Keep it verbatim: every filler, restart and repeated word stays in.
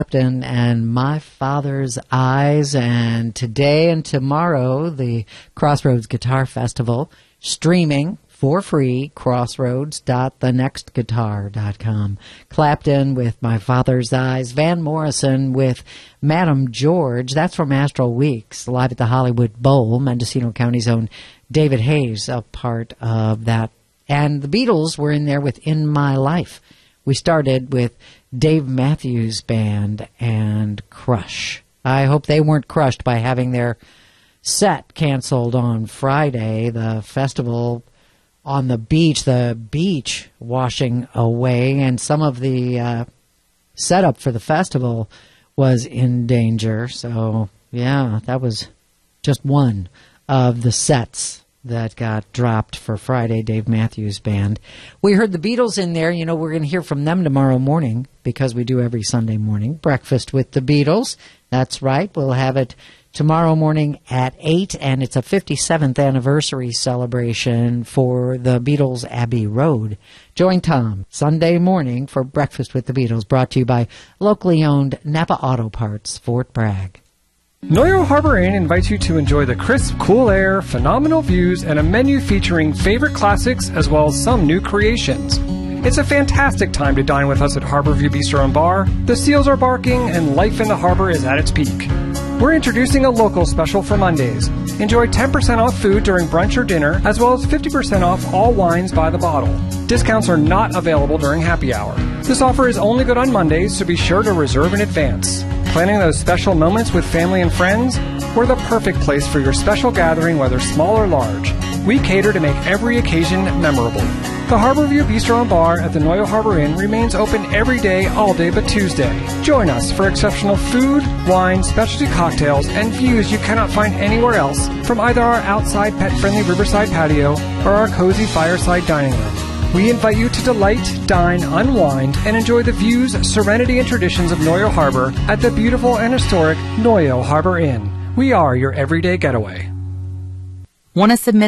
Clapton and My Father's Eyes. And today and tomorrow, the Crossroads Guitar Festival, streaming for free, crossroads dot the next guitar dot com. Clapton with My Father's Eyes. Van Morrison with Madam George. That's from Astral Weeks, live at the Hollywood Bowl. Mendocino County's own David Hayes, a part of that. And the Beatles were in there with In My Life. We started with Dave Matthews Band and Crush. I hope they weren't crushed by having their set canceled on Friday. The festival on the beach, the beach washing away, and some of the uh, setup for the festival was in danger. So, yeah, that was just one of the sets that got dropped for Friday, Dave Matthews Band. We heard the Beatles in there. You know, we're going to hear from them tomorrow morning because we do every Sunday morning. Breakfast with the Beatles. That's right. We'll have it tomorrow morning at eight, and it's a fifty-seventh anniversary celebration for the Beatles' Abbey Road. Join Tom Sunday morning for Breakfast with the Beatles, brought to you by locally owned Napa Auto Parts, Fort Bragg. Noyo Harbor Inn invites you to enjoy the crisp, cool air, phenomenal views, and a menu featuring favorite classics as well as some new creations. It's a fantastic time to dine with us at Harborview Bistro and Bar. The seals are barking and life in the harbor is at its peak. We're introducing a local special for Mondays. Enjoy ten percent off food during brunch or dinner, as well as fifty percent off all wines by the bottle. Discounts are not available during happy hour. This offer is only good on Mondays, so be sure to reserve in advance. Planning those special moments with family and friends? We're the perfect place for your special gathering, whether small or large. We cater to make every occasion memorable. The Harborview Bistro and Bar at the Noyo Harbor Inn remains open every day, all day but Tuesday. Join us for exceptional food, wine, specialty cocktails, and views you cannot find anywhere else from either our outside pet-friendly riverside patio or our cozy fireside dining room. We invite you to delight, dine, unwind, and enjoy the views, serenity, and traditions of Noyo Harbor at the beautiful and historic Noyo Harbor Inn. We are your everyday getaway. Want to submit